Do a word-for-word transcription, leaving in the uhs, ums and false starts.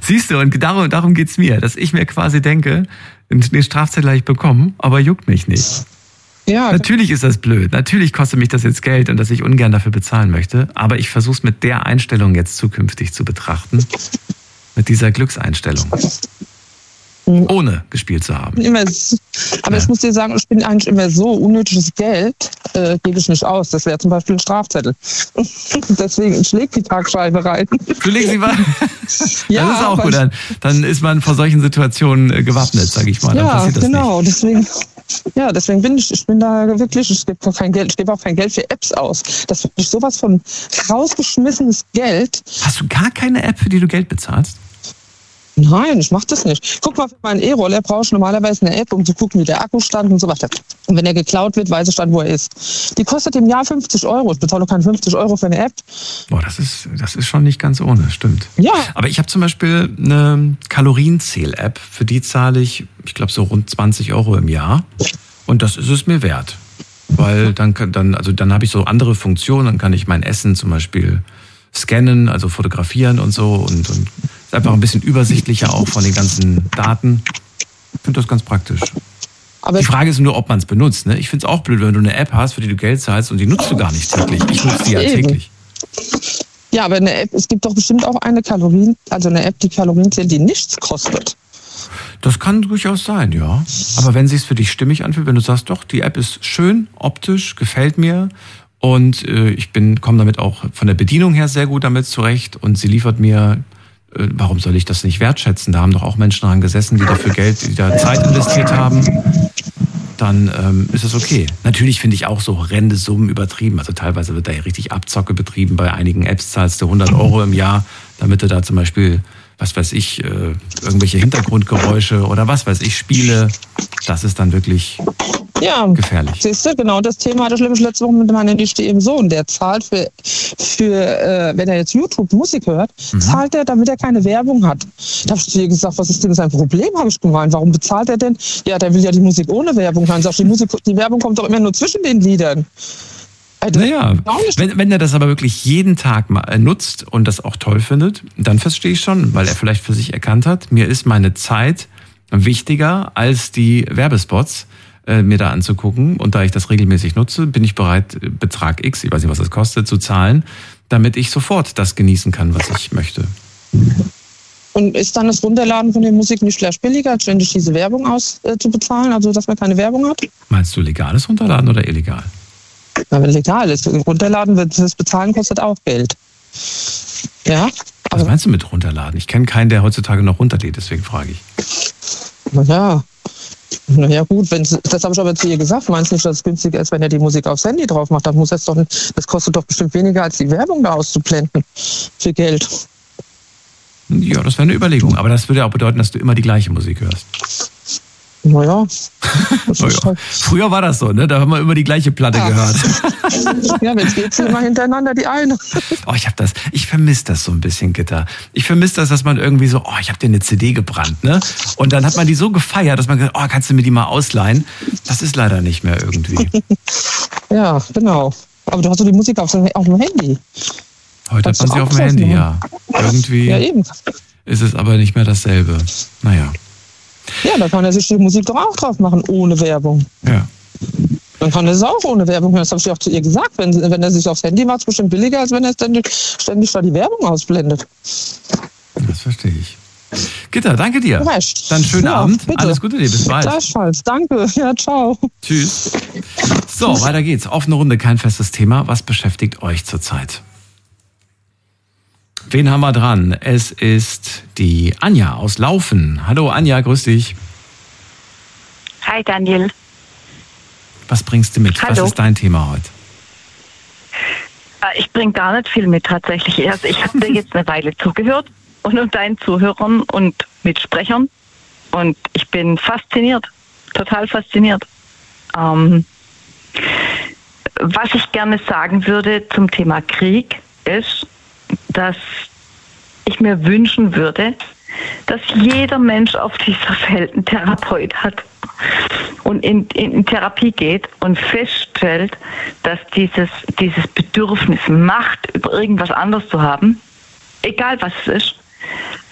Siehst du, und darum, darum geht's mir, dass ich mir quasi denke, den Strafzettel habe ich bekommen, aber juckt mich nicht. Ja, natürlich ist das blöd. Natürlich kostet mich das jetzt Geld und dass ich ungern dafür bezahlen möchte. Aber ich versuche es mit der Einstellung jetzt zukünftig zu betrachten. Mit dieser Glückseinstellung. Ohne gespielt zu haben. Immer, aber ja. Ich muss dir sagen, ich bin eigentlich immer so, unnötiges Geld äh, gebe ich nicht aus. Das wäre zum Beispiel ein Strafzettel. Deswegen, ich lege die Tagschreibe rein. Du legst sie mal? Ja, das ist auch gut. Dann, dann ist man vor solchen Situationen gewappnet, sage ich mal. Dann ja, passiert das genau. Nicht. Deswegen, ja, deswegen bin ich, ich bin da wirklich, ich gebe kein Geld, ich gebe auch kein Geld für Apps aus. Das ist sowas von rausgeschmissenes Geld. Hast du gar keine App, für die du Geld bezahlst? Nein, ich mach das nicht. Guck mal, für meinen E-Roller brauche ich normalerweise eine App, um zu gucken, wie der Akku stand und so weiter. Und wenn er geklaut wird, weiß ich dann, wo er ist. Die kostet im Jahr fünfzig Euro. Ich bezahle keine fünfzig Euro für eine App. Boah, das ist, das ist schon nicht ganz ohne, stimmt. Ja. Aber ich habe zum Beispiel eine Kalorienzähl-App, für die zahle ich, ich glaube, so rund zwanzig Euro im Jahr. Und das ist es mir wert. Weil dann, dann, also dann habe ich so andere Funktionen, dann kann ich mein Essen zum Beispiel scannen, also fotografieren und so und, und ist einfach ein bisschen übersichtlicher auch von den ganzen Daten. Ich finde das ganz praktisch. Aber die Frage ist nur, ob man es benutzt. Ne? Ich finde es auch blöd, wenn du eine App hast, für die du Geld zahlst und die nutzt du gar nicht täglich. Ich nutze die ja Eben. täglich. Ja, aber eine App, es gibt doch bestimmt auch eine Kalorien, also eine App, die Kalorien zählt, die nichts kostet. Das kann durchaus sein, ja. Aber wenn es sich für dich stimmig anfühlt, wenn du sagst, doch, die App ist schön, optisch, gefällt mir, und äh, ich bin komme damit auch von der Bedienung her sehr gut damit zurecht und sie liefert mir, äh, warum soll ich das nicht wertschätzen? Da haben doch auch Menschen dran gesessen, die dafür Geld, die da Zeit investiert haben. Dann ähm, ist es okay. Natürlich finde ich auch so horrende Summen übertrieben. Also teilweise wird da ja richtig Abzocke betrieben. Bei einigen Apps zahlst du hundert Euro im Jahr, damit du da zum Beispiel, was weiß ich, äh, irgendwelche Hintergrundgeräusche oder was weiß ich, Spiele. Das ist dann wirklich... Ja, gefährlich. Siehst du, genau das Thema hatte ich nämlich letzte Woche mit meinem nichten Sohn. Der zahlt für, für äh, wenn er jetzt YouTube Musik hört, mhm. zahlt er, damit er keine Werbung hat. Da habe ich zu ihr gesagt, was ist denn sein Problem, habe ich gemeint. Warum bezahlt er denn? Ja, der will ja die Musik ohne Werbung hören. Sag, die, Musik, die Werbung kommt doch immer nur zwischen den Liedern. Also, naja, wenn, wenn er das aber wirklich jeden Tag mal nutzt und das auch toll findet, dann verstehe ich schon, weil er vielleicht für sich erkannt hat, mir ist meine Zeit wichtiger als die Werbespots, mir da anzugucken. Und da ich das regelmäßig nutze, bin ich bereit, Betrag X, ich weiß nicht, was das kostet, zu zahlen, damit ich sofort das genießen kann, was ich möchte. Und ist dann das Runterladen von der Musik nicht gleich billiger, als ständig diese Werbung aus äh, zu bezahlen, also dass man keine Werbung hat? Meinst du legales Runterladen oder illegal? Ja, wenn legal ist. Runterladen, das Bezahlen kostet auch Geld. Ja? Was meinst du mit runterladen? Ich kenne keinen, der heutzutage noch runterlädt, deswegen frage ich. Naja. Naja gut, wenn, das habe ich aber zu ihr gesagt. Meinst du nicht, dass es günstiger ist, wenn er die Musik aufs Handy drauf macht? Dann muss es doch, das kostet doch bestimmt weniger, als die Werbung da auszublenden für Geld. Ja, das wäre eine Überlegung. Aber das würde ja auch bedeuten, dass du immer die gleiche Musik hörst. Naja. naja. Früher war das so, ne? Da haben wir immer die gleiche Platte ja. gehört. Ja, jetzt geht's immer hintereinander die eine. Oh, ich hab das, ich vermisse das so ein bisschen, Gitta. Ich vermisse das, dass man irgendwie so, oh, ich habe dir eine C D gebrannt, ne? Und dann hat man die so gefeiert, dass man gesagt, oh, kannst du mir die mal ausleihen? Das ist leider nicht mehr irgendwie. Ja, genau. Aber du hast so die Musik auf, auf dem Handy. Heute hat man sie auf dem Handy, machen? Ja. Irgendwie ja, eben. Ist es aber nicht mehr dasselbe. Naja. Ja, da kann er sich die Musik doch auch drauf machen, ohne Werbung. Ja. Dann kann er es auch ohne Werbung hören. Das habe ich auch zu ihr gesagt. Wenn, wenn er sich aufs Handy macht, ist es bestimmt billiger, als wenn er ständig, ständig da die Werbung ausblendet. Das verstehe ich. Gitta, danke dir. Recht. Dann schönen ja, Abend. Bitte. Alles Gute dir. Bis bald. Gleichfalls. Danke. Ja, ciao. Tschüss. So, weiter geht's. Offene Runde, kein festes Thema. Was beschäftigt euch zurzeit? Wen haben wir dran? Es ist die Anja aus Laufen. Hallo Anja, grüß dich. Hi Daniel. Was bringst du mit? Hallo. Was ist dein Thema heute? Ich bringe gar nicht viel mit tatsächlich. Also ich habe dir jetzt eine Weile zugehört und, und deinen Zuhörern und Mitsprechern und ich bin fasziniert, total fasziniert. Ähm, was ich gerne sagen würde zum Thema Krieg ist, dass ich mir wünschen würde, dass jeder Mensch auf dieser Welt einen Therapeut hat und in, in, in Therapie geht und feststellt, dass dieses, dieses Bedürfnis, Macht über irgendwas anderes zu haben, egal was es ist,